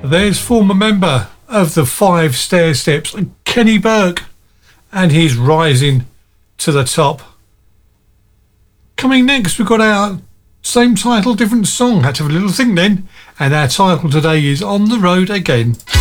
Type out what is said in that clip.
There's former member of the Five Stairsteps, Kenny Burke, and he's rising to the top. Coming next, we've got our same title, different song. Had to have a little thing then. And our title today is On the Road Again.